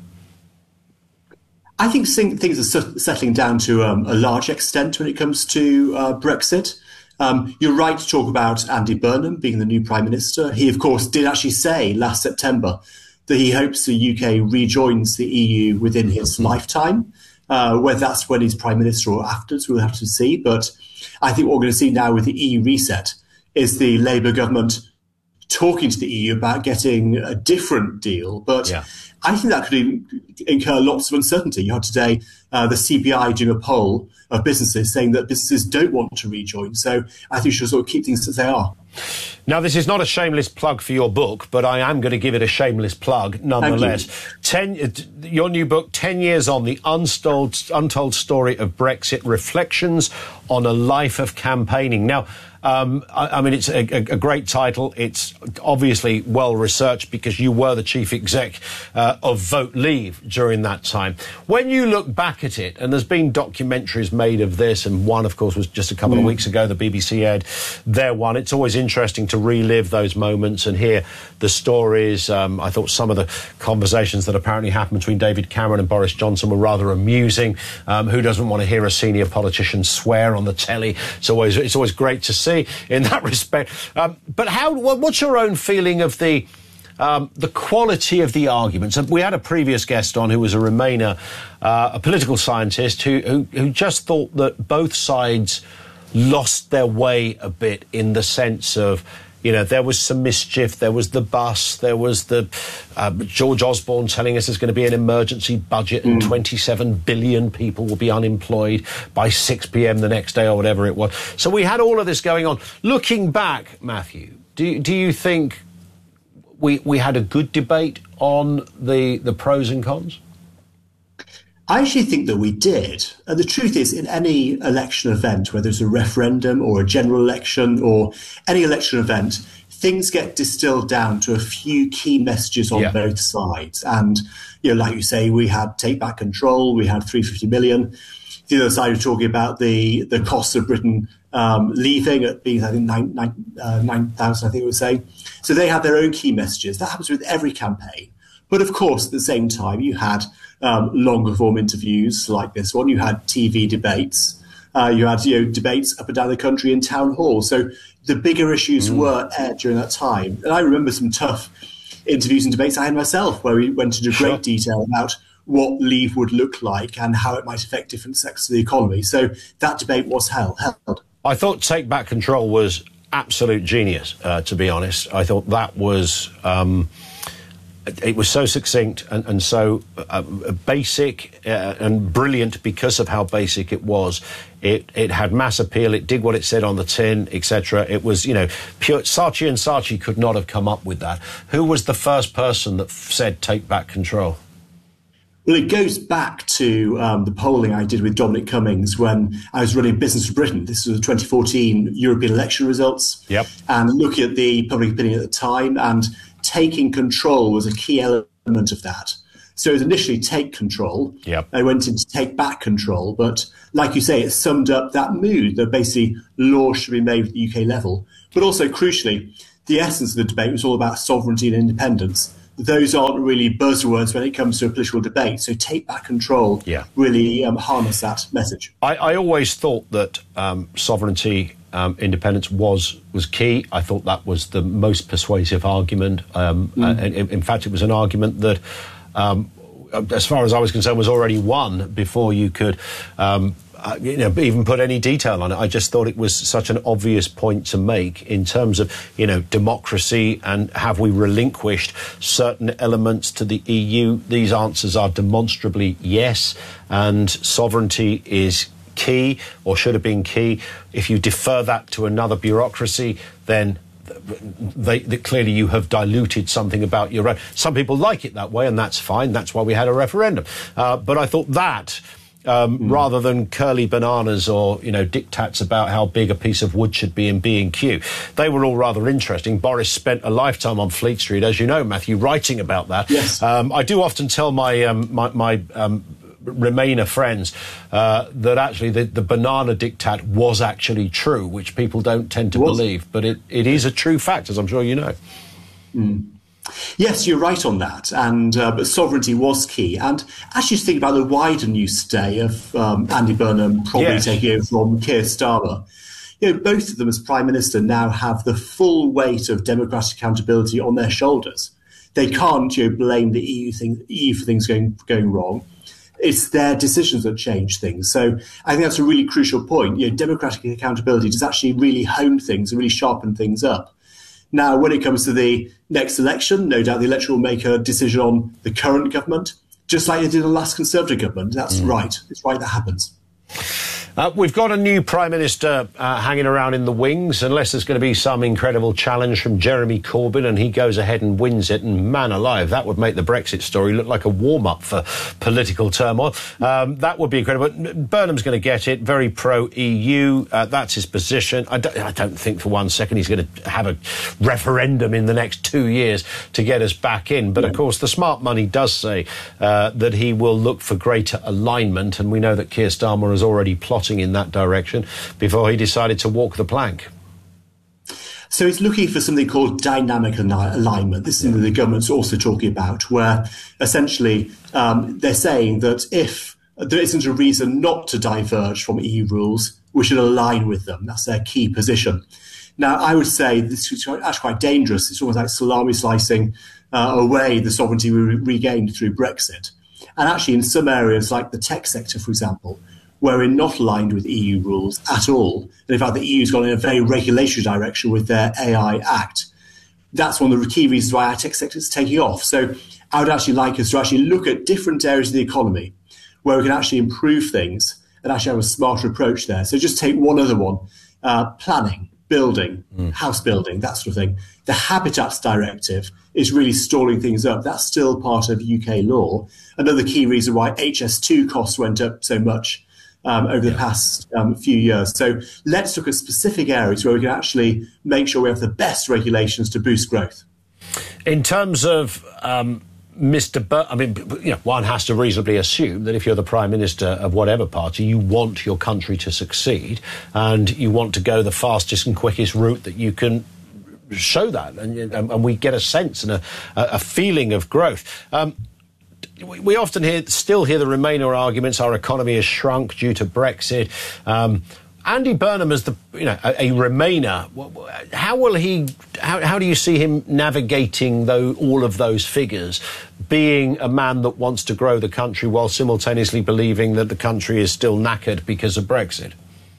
I think things are settling down to um, a large extent when it comes to uh, Brexit. Um, you're right to talk about Andy Burnham being the new Prime Minister. He, of course, did actually say last September that he hopes the U K rejoins the E U within his lifetime. Uh, whether that's when he's Prime Minister or afterwards, we'll have to see. But I think what we're going to see now with the E U reset is the Labour government talking to the E U about getting a different deal. But yeah. I think that could incur lots of uncertainty. You had today uh, the C B I doing a poll of businesses saying that businesses don't want to rejoin. So I think we should sort of keep things as they are. Now, this is not a shameless plug for your book, but I am going to give it a shameless plug nonetheless. Ten, uh, your new book, ten years On, the untold, untold story of Brexit, reflections on a life of campaigning. Now, Um, I, I mean, it's a, a, a great title. It's obviously well-researched because you were the chief exec uh, of Vote Leave during that time. When you look back at it, and there's been documentaries made of this, and one, of course, was just a couple mm. of weeks ago, the B B C aired their one. It's always interesting to relive those moments and hear the stories. Um, I thought some of the conversations that apparently happened between David Cameron and Boris Johnson were rather amusing. Um, who doesn't want to hear a senior politician swear on the telly? It's always, it's always great to see in that respect. Um, but how? What's your own feeling of the um, the quality of the arguments? We had a previous guest on who was a Remainer, uh, a political scientist who, who who just thought that both sides lost their way a bit in the sense of, you know, there was some mischief, there was the bus, there was the uh, George Osborne telling us there's going to be an emergency budget and mm. twenty-seven billion people will be unemployed by six p.m. the next day or whatever it was. So we had all of this going on. Looking back, Matthew, do, do you think we we had a good debate on the, the pros and cons? I actually think that we did. And the truth is, in any election event, whether it's a referendum or a general election or any election event, things get distilled down to a few key messages on yeah. both sides. And, you know, like you say, we had Take Back Control, we had three hundred fifty million. The other side was talking about the, the cost of Britain um, leaving at being, I think, nine thousand, uh, nine thousand, I think it was saying. So they have their own key messages. That happens with every campaign. But of course, at the same time, you had um, longer form interviews like this one. You had T V debates. Uh, you had you know, debates up and down the country in town halls. So the bigger issues mm. were aired during that time. And I remember some tough interviews and debates I had myself, where we went into great sure. detail about what leave would look like and how it might affect different sectors of the economy. So that debate was held. held. I thought Take Back Control was absolute genius, uh, to be honest. I thought that was... Um, it was so succinct and, and so uh, basic uh, and brilliant because of how basic it was. It it had mass appeal. It did what it said on the tin, et cetera. It was, you know, pure. Saatchi and Saatchi could not have come up with that. Who was the first person that f- said take back control? Well, it goes back to um, the polling I did with Dominic Cummings when I was running Business for Britain. This was the twenty fourteen European election results. Yep. And looking at the public opinion at the time, and taking control was a key element of that. So it was initially take control. Yep. I went into take back control. But like you say, it summed up that mood that basically laws should be made at the U K level. But also, crucially, the essence of the debate was all about sovereignty and independence. Those aren't really buzzwords when it comes to a political debate. So take back control yeah. really um, harness that message. I, I always thought that um, sovereignty, um, independence was was key. I thought that was the most persuasive argument. Um, mm. uh, in, in fact, it was an argument that, um, as far as I was concerned, was already won before you could... Um, Uh, you know, even put any detail on it. I just thought it was such an obvious point to make in terms of, you know, democracy and have we relinquished certain elements to the E U. These answers are demonstrably yes, and sovereignty is key or should have been key. If you defer that to another bureaucracy, then They, they, clearly you have diluted something about your own. Some people like it that way, and that's fine. That's why we had a referendum. Uh, but I thought that... Um, mm. rather than curly bananas or, you know, diktats about how big a piece of wood should be in B and Q. They were all rather interesting. Boris spent a lifetime on Fleet Street, as you know, Matthew, writing about that. Yes. Um, I do often tell my um, my, my um, Remainer friends uh, that actually the, the banana diktat was actually true, which people don't tend to believe. But it, it is a true fact, as I'm sure you know. Mm. Yes, you're right on that, and uh, but sovereignty was key. And actually, just think about the wider news today of um, Andy Burnham probably yes. taking over from Keir Starmer. You know, both of them as Prime Minister now have the full weight of democratic accountability on their shoulders. They can't, you know, blame the E U thing, E U for things going going wrong. It's their decisions that change things. So I think that's a really crucial point. You know, democratic accountability does actually really hone things and really sharpen things up. Now, when it comes to the next election, no doubt the electorate will make a decision on the current government, just like they did the last Conservative government. That's mm. right. It's right that happens. Uh, we've got a new Prime Minister uh, hanging around in the wings, unless there's going to be some incredible challenge from Jeremy Corbyn and he goes ahead and wins it. And man alive, that would make the Brexit story look like a warm-up for political turmoil. Um, that would be incredible. Burnham's going to get it, very pro-E U. Uh, that's his position. I don't, I don't think for one second he's going to have a referendum in the next two years to get us back in. But, of course, the smart money does say uh, that he will look for greater alignment, and we know that Keir Starmer has already plotted in that direction before he decided to walk the plank. So he's looking for something called dynamic alignment. This is something the government's also talking about, where essentially um, they're saying that if there isn't a reason not to diverge from E U rules, we should align with them. That's their key position. Now, I would say this is actually quite dangerous. It's almost like salami slicing uh, away the sovereignty we regained through Brexit. And actually, in some areas, like the tech sector, for example, where we're not aligned with E U rules at all. And in fact, the E U's gone in a very regulatory direction with their A I Act. That's one of the key reasons why our tech sector is taking off. So I would actually like us to actually look at different areas of the economy where we can actually improve things and actually have a smarter approach there. So just take one other one, uh, planning, building, mm. house building, that sort of thing. The Habitats Directive is really stalling things up. That's still part of U K law. Another key reason why H S two costs went up so much Um, over the yeah. past um, few years. So let's look at specific areas where we can actually make sure we have the best regulations to boost growth. In terms of um, Mister Bur- I mean, you know, one has to reasonably assume that if you're the Prime Minister of whatever party, you want your country to succeed and you want to go the fastest and quickest route that you can show that. And, and we get a sense and a, a feeling of growth. Um, We often hear, still hear the Remainer arguments. Our economy has shrunk due to Brexit. Um, Andy Burnham as the you know a, a Remainer. How will he? How, how do you see him navigating though all of those figures, being a man that wants to grow the country while simultaneously believing that the country is still knackered because of Brexit?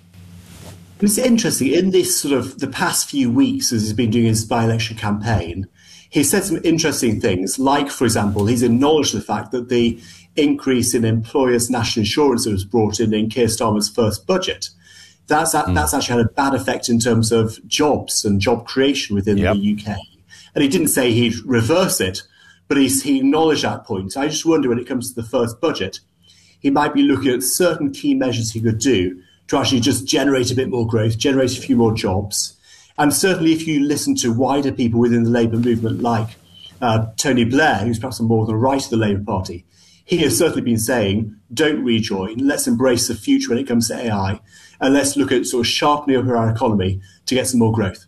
It's interesting. In this sort of the past few weeks, as he's been doing his by-election campaign, he said some interesting things. Like, for example, he's acknowledged the fact that the increase in employers' national insurance that was brought in in Keir Starmer's first budget, that's mm. that's actually had a bad effect in terms of jobs and job creation within yep. the U K. And he didn't say he'd reverse it, but he's, he acknowledged that point. I just wonder when it comes to the first budget, he might be looking at certain key measures he could do to actually just generate a bit more growth, generate a few more jobs. And certainly if you listen to wider people within the Labour movement like uh, Tony Blair, who's perhaps more on the right of the Labour Party, he has certainly been saying, don't rejoin, let's embrace the future when it comes to A I, and let's look at sort of sharpening up our economy to get some more growth.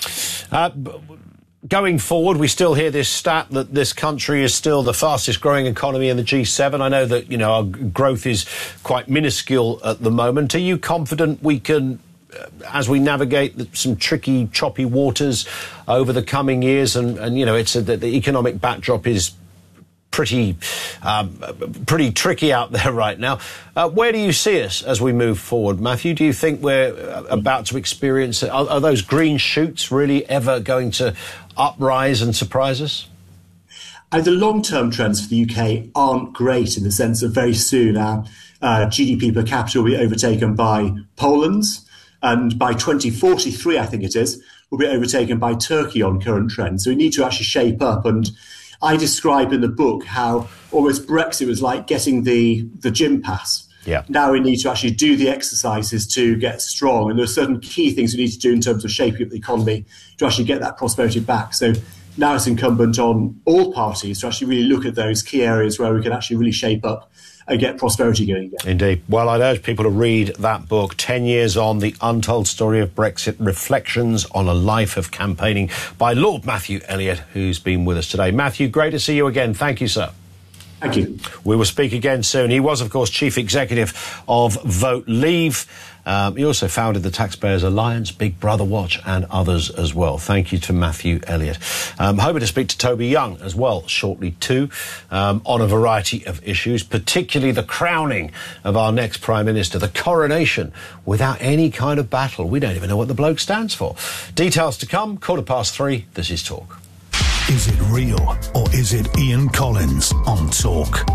Uh, Going forward, we still hear this stat that this country is still the fastest growing economy in the G seven. I know that, you know, our growth is quite minuscule at the moment. Are you confident we can, uh, as we navigate some tricky, choppy waters over the coming years, and, and you know, it's a, the, the economic backdrop is pretty um, pretty tricky out there right now. Uh, where do you see us as we move forward, Matthew? Do you think we're about to experience, are, are those green shoots really ever going to uprise and surprise us? And the long-term trends for the U K aren't great in the sense that very soon our uh, G D P per capita will be overtaken by Poland's, and by twenty forty-three, I think it is, will be overtaken by Turkey on current trends. So we need to actually shape up. And I describe in the book how almost Brexit was like getting the, the gym pass. Yeah. Now we need to actually do the exercises to get strong. And there are certain key things we need to do in terms of shaping up the economy to actually get that prosperity back. So now it's incumbent on all parties to actually really look at those key areas where we can actually really shape up and get prosperity going again. Indeed. Well, I'd urge people to read that book, ten years on, The Untold Story of Brexit, Reflections on a Life of Campaigning, by Lord Matthew Elliott, who's been with us today. Matthew, great to see you again. Thank you, sir. Thank you. We will speak again soon. He was, of course, Chief Executive of Vote Leave. Um, he also founded the Taxpayers Alliance, Big Brother Watch, and others as well. Thank you to Matthew Elliott. Um, hoping to speak to Toby Young as well shortly too, um, on a variety of issues, particularly the crowning of our next Prime Minister, the coronation without any kind of battle. We don't even know what the bloke stands for. Details to come, quarter past three. This is Talk. Is it real or is it Ian Collins on Talk?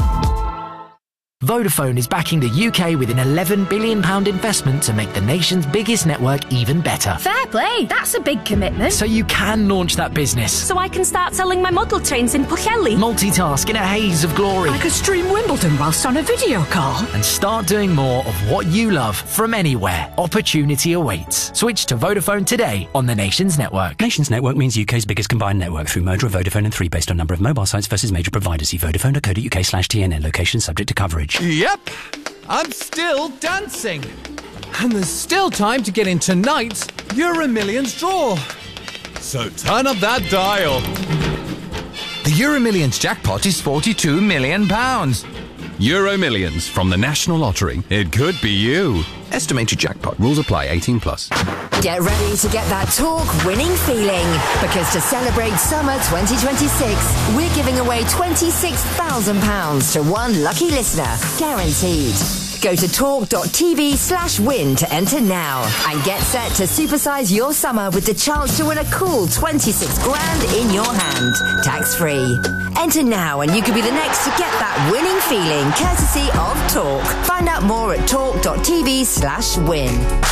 Vodafone is backing the U K with an eleven billion pounds investment to make the nation's biggest network even better. Fair play, that's a big commitment. So you can launch that business. So I can start selling my model trains in Pwllheli. Multitask in a haze of glory. I could stream Wimbledon whilst on a video call. And start doing more of what you love from anywhere. Opportunity awaits. Switch to Vodafone today on the Nation's network. Nation's network means U K's biggest combined network through merger of Vodafone and three based on number of mobile sites versus major providers. See vodafone.co.uk slash TNN. Location subject to coverage. Yep, I'm still dancing. And there's still time to get in tonight's Euro Millions draw. So turn up that dial. The Euro Millions jackpot is forty-two million pounds. Euro Millions from the National Lottery. It could be you. Estimated jackpot. Rules apply. eighteen plus. Get ready to get that Talk winning feeling. Because to celebrate summer twenty twenty-six, we're giving away twenty-six thousand pounds to one lucky listener. Guaranteed. Go to talk.tv slash win to enter now. And get set to supersize your summer with the chance to win a cool twenty-six grand in your hand. Tax free. Enter now and you could be the next to get that winning feeling, courtesy of Talk. Find out more at talk.tv slash win.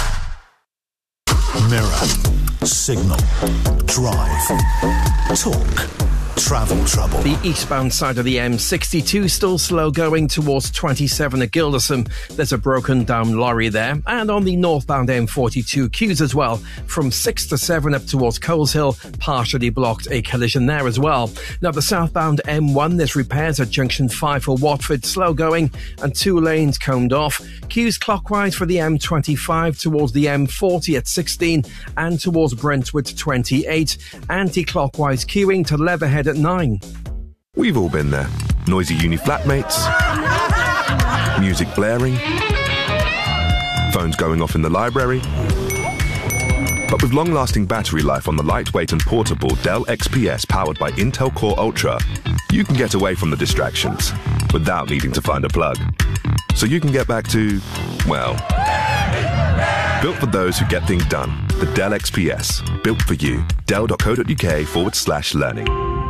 Mirror, Signal, Drive, Talk. Travel trouble. The eastbound side of the M sixty-two still slow going towards twenty-seven at Gilderson. There's a broken down lorry there. And on the northbound M forty-two queues as well. From six to seven up towards Coleshill, partially blocked, a collision there as well. Now the southbound M one, there's repairs at junction five for Watford, slow going and two lanes combed off. Queues clockwise for the M twenty-five towards the M forty at sixteen and towards Brentwood twenty-eight. Anti-clockwise queuing to Leatherhead at nine. We've all been there. Noisy uni flatmates, music blaring, phones going off in the library. But with long-lasting battery life on the lightweight and portable Dell X P S powered by Intel Core Ultra, you can get away from the distractions without needing to find a plug. So you can get back to, well, built for those who get things done. The Dell X P S. Built for you. Dell.co.uk forward slash learning.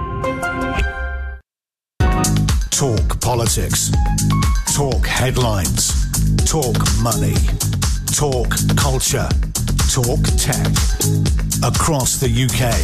Talk politics. Talk headlines. Talk money. Talk culture. Talk tech. Across the U K.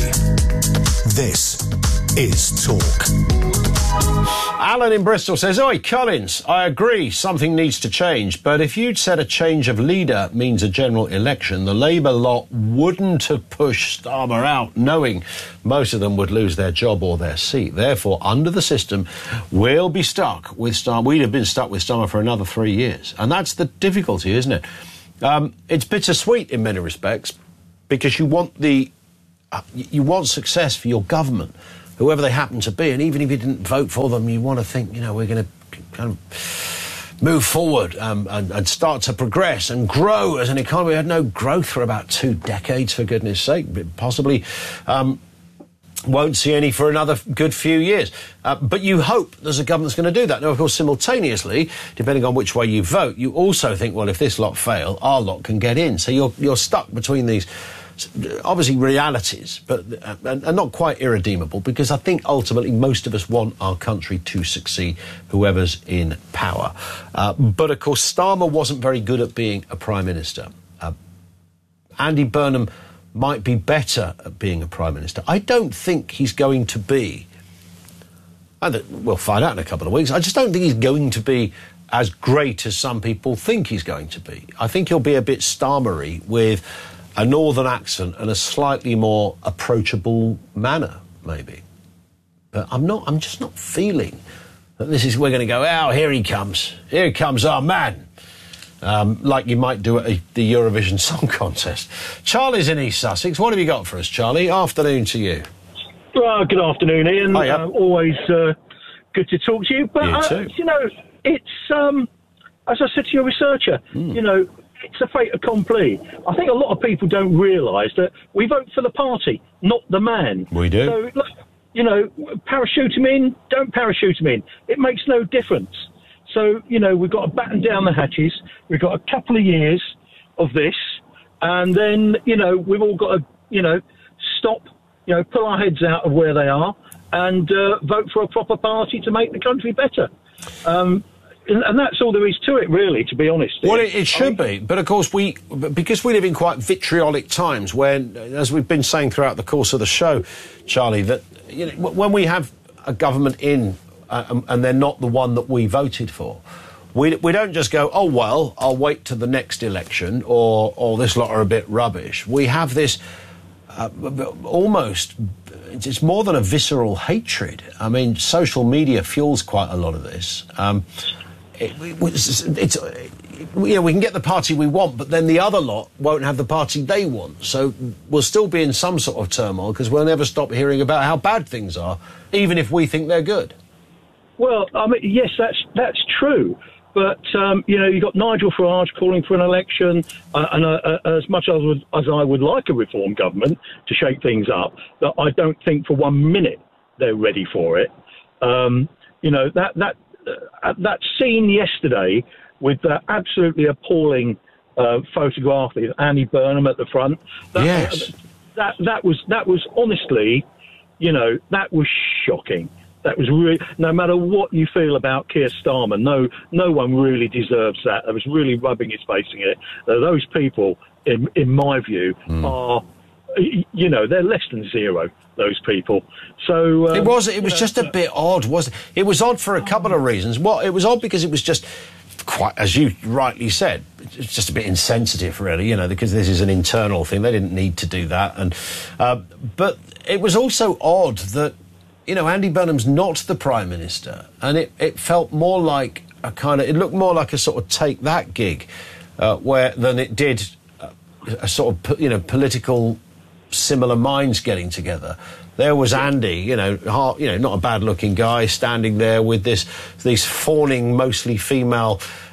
This is Talk. Alan in Bristol says, Oi, Collins, I agree something needs to change, but if you'd said a change of leader means a general election, the Labour lot wouldn't have pushed Starmer out, knowing most of them would lose their job or their seat. Therefore, under the system, we'll be stuck with Starmer. We'd have been stuck with Starmer for another three years. And that's the difficulty, isn't it? Um, it's bittersweet in many respects, because you want the uh, you want success for your government, whoever they happen to be, and even if you didn't vote for them, you want to think, you know, we're going to kind of move forward um, and, and start to progress and grow as an economy. We had no growth for about two decades, for goodness sake. Possibly um, won't see any for another good few years. Uh, but you hope there's a government that's going to do that. Now, of course, simultaneously, depending on which way you vote, you also think, well, if this lot fail, our lot can get in. So you're you're stuck between these obviously realities, but uh, and, and not quite irredeemable, because I think ultimately most of us want our country to succeed, whoever's in power. Uh, but of course, Starmer wasn't very good at being a Prime Minister. Uh, Andy Burnham might be better at being a Prime Minister. I don't think he's going to be, and we'll find out in a couple of weeks, I just don't think he's going to be as great as some people think he's going to be. I think he'll be a bit Starmery with a northern accent and a slightly more approachable manner, maybe. But I'm not, I'm just not feeling that this is, we're going to go, oh, here he comes. Here comes our man. Um, like you might do at a, the Eurovision Song Contest. Charlie's in East Sussex. What have you got for us, Charlie? Afternoon to you. Well, good afternoon, Ian. Hiya. Uh, always uh, good to talk to you. But, You uh, too. you know, it's, um, as I said to your researcher, Mm. you know, it's a fait accompli. I think a lot of people don't realise that we vote for the party, not the man. We do. So, look, you know, parachute him in, don't parachute him in. It makes no difference. So, you know, we've got to batten down the hatches. We've got a couple of years of this, and then, you know, we've all got to, you know, stop, you know, pull our heads out of where they are and uh, vote for a proper party to make the country better. Um, and, and that's all there is to it, really, to be honest. Well, it, it should be. But, of course, we because we live in quite vitriolic times when, as we've been saying throughout the course of the show, Charlie, that, you know, when we have a government in uh, and they're not the one that we voted for, we, we don't just go, oh, well, I'll wait to the next election, or, or this lot are a bit rubbish. We have this uh, almost, it's more than a visceral hatred. I mean, social media fuels quite a lot of this. Um, it, it's, it's, you know, we can get the party we want, but then the other lot won't have the party they want. So we'll still be in some sort of turmoil because we'll never stop hearing about how bad things are, even if we think they're good. Well, I mean, yes, that's that's true. But, um, you know, you've got Nigel Farage calling for an election, uh, and uh, uh, as much as, would, as I would like a reform government to shake things up, that I don't think for one minute they're ready for it. Um, you know, that that uh, that scene yesterday with that absolutely appalling uh, photograph of Andy Burnham at the front. That, yes. Uh, that that was that was honestly, you know, that was shocking. That was really, no matter what you feel about Keir Starmer, no, no one really deserves that. That was really rubbing his face in it. Uh, those people, in in my view, mm. are, you know, they're less than zero. Those people. So um, it was. It was you know, just a bit odd, wasn't it? It was odd for a couple of reasons. Well, it was odd because it was just quite, as you rightly said, it's just a bit insensitive, really. You know, because this is an internal thing. They didn't need to do that, and uh, but it was also odd that, you know, Andy Burnham's not the Prime Minister, and it, it felt more like a kind of, it looked more like a sort of take that gig, uh, where than it did uh, a sort of, you know, political similar minds getting together. There was Andy, you know, hard, you know, not a bad-looking guy, standing there with this these fawning, mostly female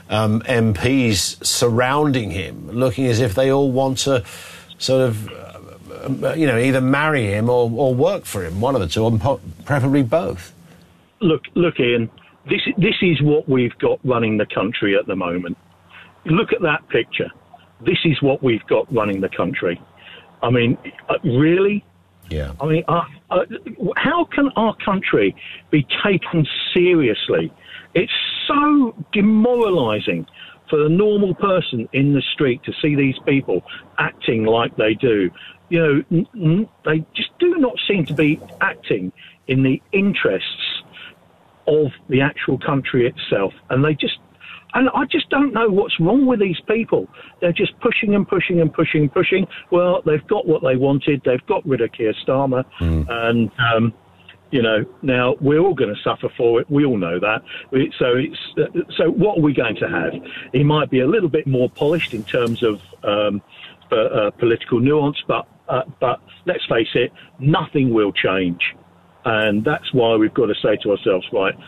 um, M Ps surrounding him, looking as if they all want to sort of, uh, you know, either marry him or, or work for him, one of the two, and po- preferably both. Look, look, Ian, this, this is what we've got running the country at the moment. Look at that picture. This is what we've got running the country. I mean, uh, really? Yeah. I mean, uh, uh, how can our country be taken seriously? It's so demoralising for the normal person in the street to see these people acting like they do. You know, n- n- they just do not seem to be acting in the interests of the actual country itself. And they just, and I just don't know what's wrong with these people. They're just pushing and pushing and pushing and pushing. Well, they've got what they wanted. They've got rid of Keir Starmer. Mm. And, um, you know, now we're all going to suffer for it. We all know that. So it's uh, so what are we going to have? He might be a little bit more polished in terms of um, uh, uh, political nuance, but uh, but let's face it, nothing will change. And that's why we've got to say to ourselves, right,